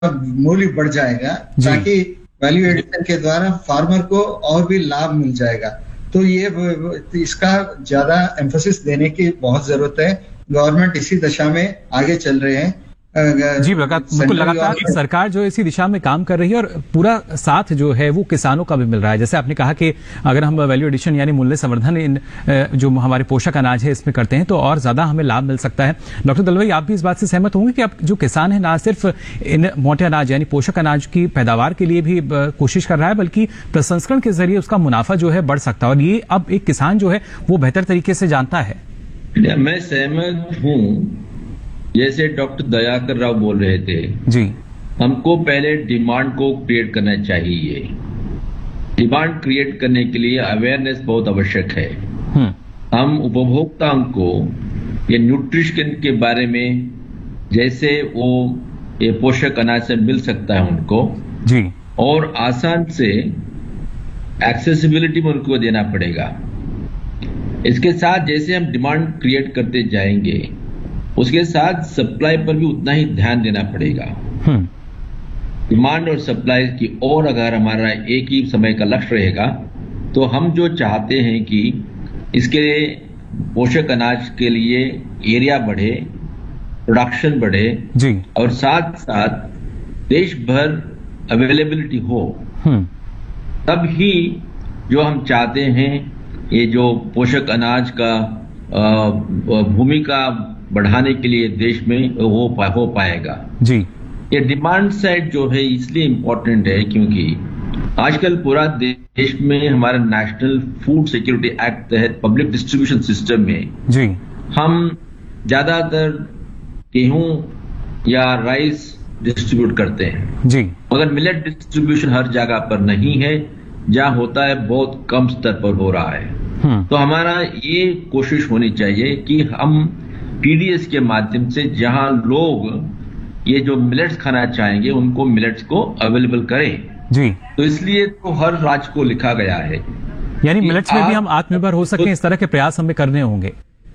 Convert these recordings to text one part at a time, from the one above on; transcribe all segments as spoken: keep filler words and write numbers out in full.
मूल्य बढ़ जाएगा, ताकि वैल्यू एडिशन के द्वारा फार्मर को और भी लाभ मिल जाएगा। तो ये इसका ज्यादा एम्फोसिस देने की बहुत जरूरत है। गवर्नमेंट इसी दिशा में आगे चल रहे हैं। जी बिल्कुल, लगातार सरकार जो इसी दिशा में काम कर रही है और पूरा साथ जो है वो किसानों का भी मिल रहा है। जैसे आपने कहा कि अगर हम वैल्यू एडिशन यानी मूल्य संवर्धन इन जो हमारे पोषक अनाज है इसमें करते हैं तो और ज्यादा हमें लाभ मिल सकता है। डॉक्टर दलवाई, आप भी इस बात से सहमत होंगे कि अब जो किसान है ना सिर्फ इन मोटे अनाज यानी पोषक अनाज की पैदावार के लिए भी कोशिश कर रहा है, बल्कि प्रसंस्करण के जरिए उसका मुनाफा जो है बढ़ सकता है, और ये अब एक किसान जो है वो बेहतर तरीके से जानता है। मैं सहमत हूँ। जैसे डॉक्टर दयाकर राव बोल रहे थे जी, हमको पहले डिमांड को क्रिएट करना चाहिए। डिमांड क्रिएट करने के लिए अवेयरनेस बहुत आवश्यक है। हम उपभोक्ताओं को ये न्यूट्रिशन के बारे में, जैसे वो ये पोषक अनाज से मिल सकता है उनको जी, और आसान से एक्सेसिबिलिटी में उनको देना पड़ेगा। इसके साथ जैसे हम डिमांड क्रिएट करते जाएंगे, उसके साथ सप्लाई पर भी उतना ही ध्यान देना पड़ेगा। डिमांड और सप्लाई की ओर अगर हमारा एक ही समय का लक्ष्य रहेगा तो हम जो चाहते हैं कि इसके पोषक अनाज के लिए एरिया बढ़े, प्रोडक्शन बढ़े जी, और साथ साथ देश भर अवेलेबिलिटी हो, तब ही जो हम चाहते हैं ये जो पोषक अनाज का भूमिका बढ़ाने के लिए देश में हो पा, हो पाएगा जी। ये डिमांड साइड जो है इसलिए इम्पोर्टेंट है क्योंकि आजकल पूरा देश में हमारा नेशनल फूड सिक्योरिटी एक्ट तहत पब्लिक डिस्ट्रीब्यूशन सिस्टम में जी हम ज्यादातर गेहूं या राइस डिस्ट्रीब्यूट करते हैं जी, मगर मिलेट डिस्ट्रीब्यूशन हर जगह पर नहीं है। जहां होता है बहुत कम स्तर पर हो रहा है। तो हमारा ये कोशिश होनी चाहिए कि हम पीडीएस के माध्यम से जहां लोग ये जो मिलेट्स खाना चाहेंगे उनको मिलेट्स को अवेलेबल करें जी। तो इसलिए तो हर राज्य को लिखा गया है, यानी मिलेट्स में भी हम आत्मनिर्भर हो सकें, इस तरह के प्रयास हमें करने होंगे।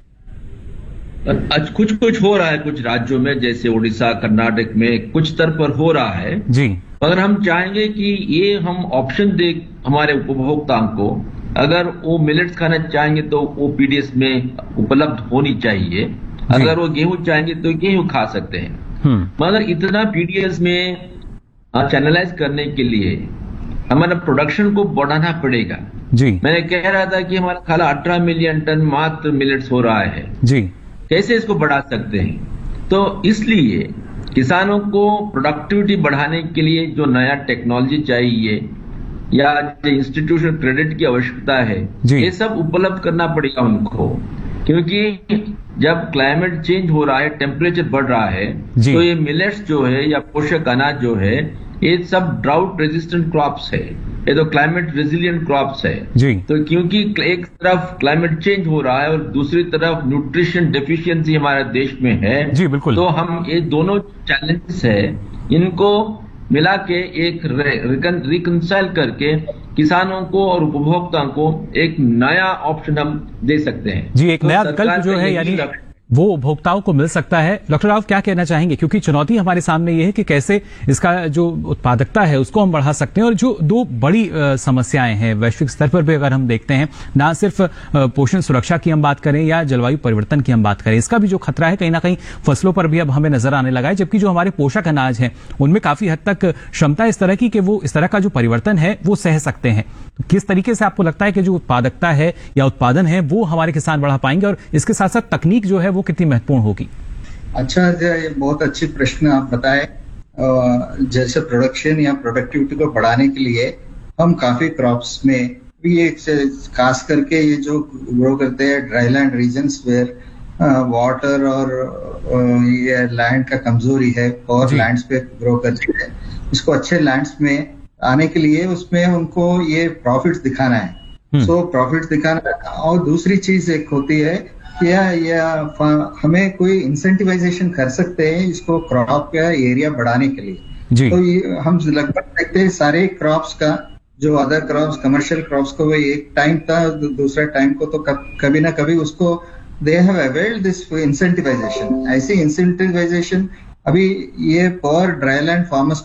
आज कुछ कुछ हो रहा है कुछ राज्यों में, जैसे उड़ीसा, कर्नाटक में कुछ स्तर पर हो रहा है जी, मगर हम चाहेंगे कि ये हम ऑप्शन दे हमारे उपभोक्ताओं को। अगर वो मिलेट्स खाना चाहेंगे तो वो पीडीएस में उपलब्ध होनी चाहिए। अगर वो गेहूं चाहेंगे तो गेहूं खा सकते हैं। मगर इतना पीडीएस में चैनलाइज करने के लिए हमारा प्रोडक्शन को बढ़ाना पड़ेगा जी। मैंने कह रहा था कि हमारा खाला अठारह मिलियन टन मात्र मिलेट्स हो रहा है जी, कैसे इसको बढ़ा सकते हैं? तो इसलिए किसानों को प्रोडक्टिविटी बढ़ाने के लिए जो नया टेक्नोलॉजी चाहिए या जो इंस्टीट्यूशनल क्रेडिट की आवश्यकता है, ये सब उपलब्ध करना पड़ेगा उनको, क्योंकि जब क्लाइमेट चेंज हो रहा है, टेम्परेचर बढ़ रहा है, तो ये मिलेट्स जो है या पोषक अनाज जो है ये सब ड्राउट रेजिस्टेंट क्रॉप्स है, ये तो क्लाइमेट रेजिलिएंट क्रॉप्स है जी। तो क्योंकि एक तरफ क्लाइमेट चेंज हो रहा है और दूसरी तरफ न्यूट्रिशन डेफिशिएंसी हमारे देश में है जी, बिल्कुल। तो हम ये दोनों चैलेंजेस है, इनको मिला के एक रिकंसाइल करके किसानों को और उपभोक्ताओं को एक नया ऑप्शन हम दे सकते हैं जी। एक तो नया विकल्प जो है यानी वो उपभोक्ताओं को मिल सकता है। डॉक्टर राव क्या कहना चाहेंगे, क्योंकि चुनौती हमारे सामने ये है कि कैसे इसका जो उत्पादकता है उसको हम बढ़ा सकते हैं, और जो दो बड़ी समस्याएं हैं वैश्विक स्तर पर भी अगर हम देखते हैं, ना सिर्फ पोषण सुरक्षा की हम बात करें या जलवायु परिवर्तन की हम बात करें, इसका भी जो खतरा है कहीं ना कहीं फसलों पर भी अब हमें नजर आने लगा है, जबकि जो हमारे पोषक अनाज हैं उनमें काफी हद तक क्षमता इस तरह की कि वो इस तरह का जो परिवर्तन है वो सह सकते हैं। तो किस तरीके से आपको लगता है कि जो उत्पादकता है या उत्पादन है वो हमारे किसान बढ़ा पाएंगे, और इसके साथ साथ तकनीक जो है वो कितनी महत्वपूर्ण होगी? अच्छा, ये बहुत अच्छी प्रश्न आप बताए। जैसे प्रोडक्शन या प्रोडक्टिविटी को बढ़ाने के लिए हम काफी क्रॉप्स में भी ये खास करके ये जो ग्रो करते हैं ड्राईलैंड रीजन्स वेयर वाटर और ये लैंड का कमजोरी है और लैंड्स पे ग्रो करते हैं, इसको अच्छे लैंड्स में आने के लिए उसमें उनको ये प्रॉफिट्स दिखाना है। सो प्रॉफिट्स दिखाना, और दूसरी चीज एक होती है या, या हमें कोई इंसेंटिवाइजेशन कर सकते हैं इसको क्रॉप का एरिया बढ़ाने के लिए। तो ये हम लगभग देखते हैं सारे क्रॉप्स का, जो अदर क्रॉप्स कमर्शियल क्रॉप्स को वो एक टाइम था, दूसरा टाइम को तो कभी ना कभी उसको they have availed this incentivisation. ऐसी इंसेंटिवाइजेशन अभी ये पर ड्राईलैंड फार्मर्स